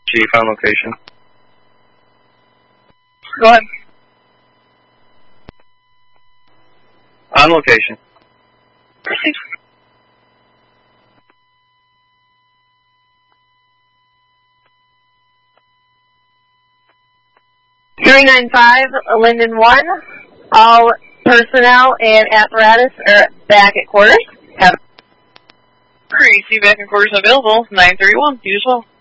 Chief, on location. Go ahead. On location. Proceed. Linden 1, all personnel and apparatus are back at quarters. Have Creasy back in quarters available, 931, you as well.